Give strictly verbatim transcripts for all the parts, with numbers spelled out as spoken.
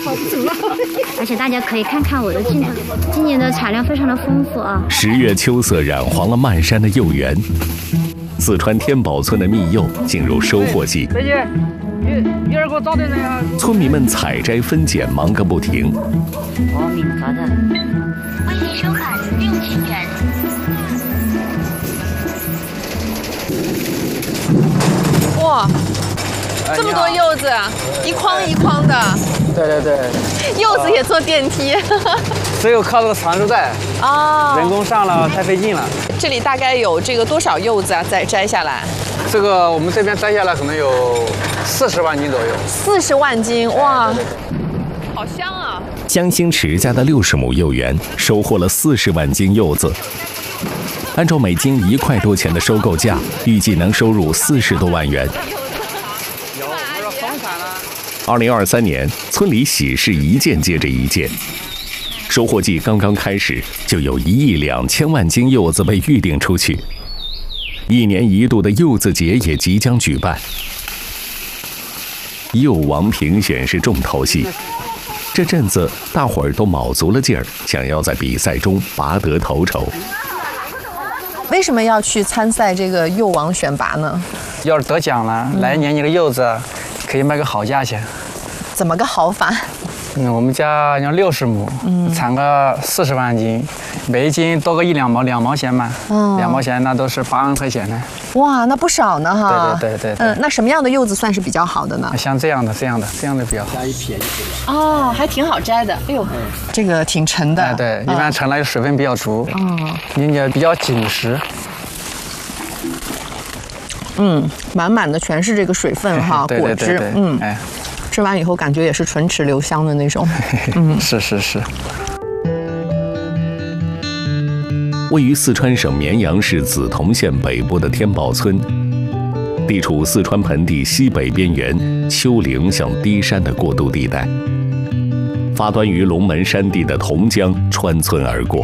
而且大家可以看看我的镜头，今年的产量非常的丰富啊。 十月秋色染黄了漫山的柚园，四川天宝村的蜜柚进入收获季。 再见，一一会儿给我找点人呀。 村民们采摘分拣，忙个不停。 我明早的。 微信收款六千元。 哇，这么多柚子，一筐一筐的。 对对对， 柚子也坐电梯。 只有靠这个传输带啊， 人工上了太费劲了。 这里大概有这个多少柚子啊？再摘下来？ 这个我们这边摘下来可能有四十万斤左右。 四十万斤，哇，好香啊！ 江兴池家的六十亩柚园收获了四十万斤柚子。按照每斤一块多钱的收购价，预计能收入四十多万元。 有，我说丰产了。 二零二三年，村里喜事一件接着一件，收获季刚刚开始，就有一亿两千万斤柚子被预定出去。一年一度的柚子节也即将举办，柚王评选是重头戏。这阵子，大伙儿都卯足了劲儿，想要在比赛中拔得头筹。 为什么要去参赛这个柚王选拔呢？ 要是得奖了， 嗯、 来年你的柚子可以卖个好价钱。 怎么个好法？ 嗯，我们家要六十亩，嗯，产个四十万斤，每一斤多个一两毛，两毛钱嘛，嗯，两毛钱那都是八万块钱呢。 哇，那不少呢哈。 对对对对。 嗯，那什么样的柚子算是比较好的呢？ 像这样的、这样的、这样的比较好。 一撇一撇。 哦，还挺好摘的。哎呦，这个挺沉的。 哎，对，一般沉了水分比较足，嗯，并且比较紧实。 嗯，满满的全是这个水分哈，果汁，嗯，哎。吃完以后感觉也是唇齿留香的那种， 嗯，是是是。 位于四川省绵阳市梓潼县北部的天宝村，地处四川盆地西北边缘丘陵向低山的过渡地带，发端于龙门山地的潼江穿村而过。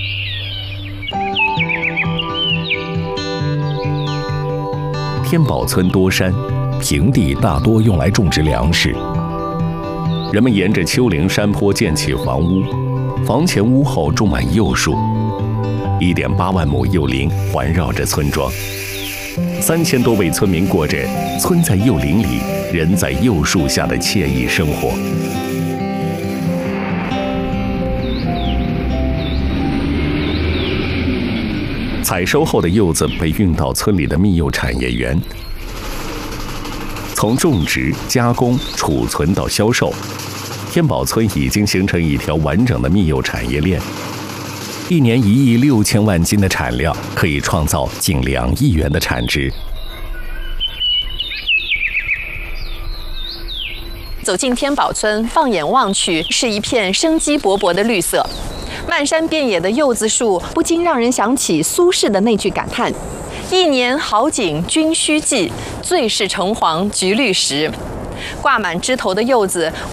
天宝村多山。平地大多用来种植粮食，人们沿着丘陵山坡建起房屋，房前屋后种满柚树，一点八万亩柚林环绕着村庄，三千多位村民过着村在柚林里，人在柚树下的惬意生活。采收后的柚子被运到村里的蜜柚产业园。从种植、加工、储存到销售，天宝村已经形成一条完整的蜜柚产业链。一年一亿六千万斤的产量，可以创造近两亿元的产值。 走进天宝村，放眼望去，是一片生机勃勃的绿色。漫山遍野的柚子树，不禁让人想起苏轼的那句感叹：“一年好景君须记，最是橙黄橘绿时。”挂满枝头的柚子